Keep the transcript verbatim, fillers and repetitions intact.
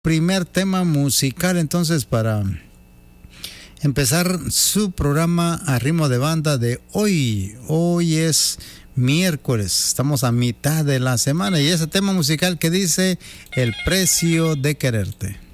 primer tema musical entonces para empezar su programa a ritmo de banda de hoy. Hoy es miércoles, estamos a mitad de la semana y ese tema musical que dice El precio de quererte.